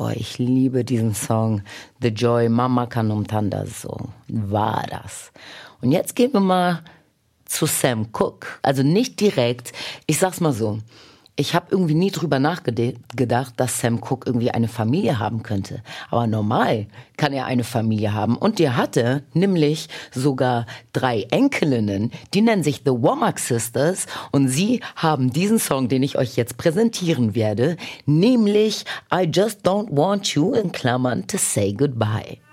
ich liebe diesen Song. The Joy, Mama Kanumtanda, so war das. Und jetzt gehen wir mal zu Sam Cooke. Also nicht direkt, ich sag's mal so. Ich habe irgendwie nie drüber nachgedacht, dass Sam Cooke irgendwie eine Familie haben könnte. Aber normal kann er eine Familie haben. Und der hatte nämlich sogar 3 Enkelinnen. Die nennen sich The Womack Sisters. Und sie haben diesen Song, den ich euch jetzt präsentieren werde, nämlich I Just Don't Want You in Klammern to Say Goodbye.